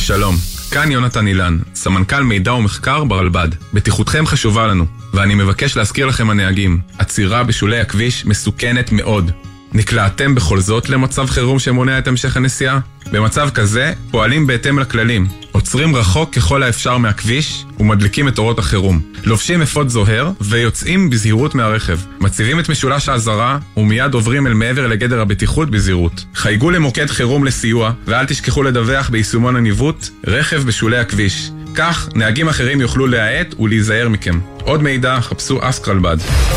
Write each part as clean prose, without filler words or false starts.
שלום, כאן יונתן אילן, סמנכ"ל מידע ומחקר ברלב"ד. בטיחותכם חשובה לנו, ואני מבקש להזכיר לכם הנהגים, עצירה בשולי הכביש מסוכנת מאוד. נקלעתם בכל זאת למצב חירום שמונע את המשך הנסיעה? במצב כזה פועלים בהתאם לכללים, עוצרים רחוק ככל האפשר מהכביש ומדליקים את אורות החירום, לובשים אפוד זוהר ויוצאים בזהירות מהרכב, מציבים את משולש האזהרה ומיד עוברים אל מעבר לגדר הבטיחות בזהירות. חייגו למוקד חירום לסיוע ואל תשכחו לדווח ביישומון הניווט רכב בשולי הכביש, כך נהגים אחרים יוכלו להאט ולהיזהר מכם. עוד מידע חפשו אסק רלב"ד.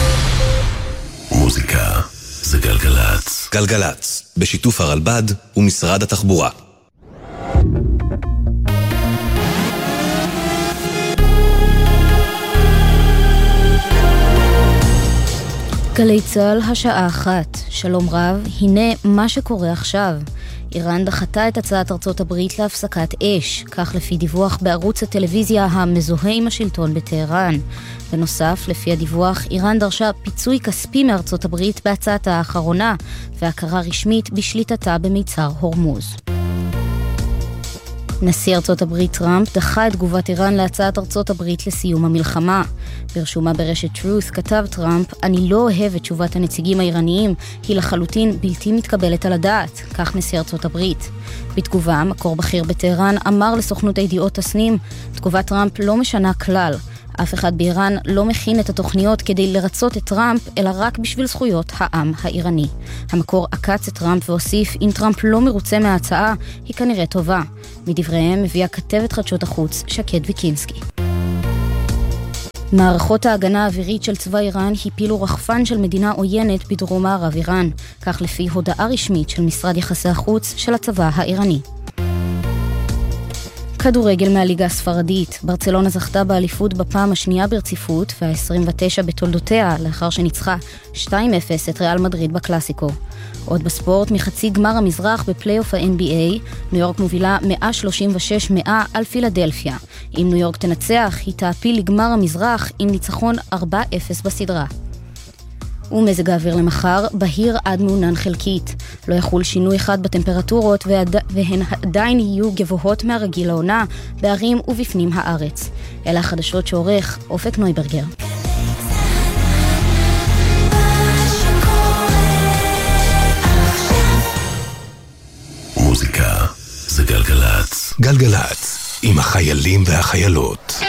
מוזיקה זה גלגלץ. גלגלץ, בשיתוף הרלב"ד ומשרד התחבורה. גלי צה"ל, השעה 1. שלום רב, הנה מה שקורה עכשיו. איראן דחתה את הצעת ארצות הברית להפסקת אש, כך לפי דיווח בערוץ הטלוויזיה המזוהה עם השלטון בטהרן. בנוסף, לפי הדיווח, איראן דרשה פיצוי כספי מארצות הברית בהצעתה האחרונה, והכרה רשמית בשליטתה במיצר הורמוז. נשיא ארצות הברית טראמפ דחה את תגובת איראן להצעת ארצות הברית לסיום המלחמה. ברשומה ברשת Truth כתב טראמפ, אני לא אוהב את תשובת הנציגים האיראניים, היא לחלוטין בלתי מתקבלת על הדעת, כך נשיא ארצות הברית. בתגובה, מקור בכיר בטהרן אמר לסוכנות הידיעות תסנים, תגובת טראמפ לא משנה כלל. אף אחד באיראן לא מכין את התוכניות כדי לרצות את טראמפ, אלא רק בשביל זכויות העם האיראני. המקור עקץ את טראמפ והוסיף, אם טראמפ לא מרוצה מההצעה, היא כנראה טובה. מדבריהם הביאה כתבת חדשות החוץ שקד ויקינסקי. מערכות ההגנה האווירית של צבא איראן הפילו רחפן של מדינה עוינת בדרום מערב איראן, כך לפי הודעה רשמית של משרד יחסי החוץ של הצבא האיראני. כדורגל מהליגה הספרדית, ברצלונה זכתה באליפות בפעם השנייה ברציפות וה-29 בתולדותיה לאחר שניצחה 2-0 את ריאל מדריד בקלאסיקו. עוד בספורט, מחצי גמר המזרח בפלייאוף ה-NBA, ניו יורק מובילה 136-100 על פילדלפיה. אם ניו יורק תנצח, היא תעפיל לגמר המזרח עם ניצחון 4-0 בסדרה. ומזג האוויר למחר, בהיר עד מעונן חלקית. לא יחול שינוי אחד בטמפרטורות והן עדיין יהיו גבוהות מהרגיל לעונה בערים ובפנים הארץ. אלה החדשות שעורך אופק נויברגר. מוזיקה זה גלגלץ. גלגלץ, עם החיילים והחיילות.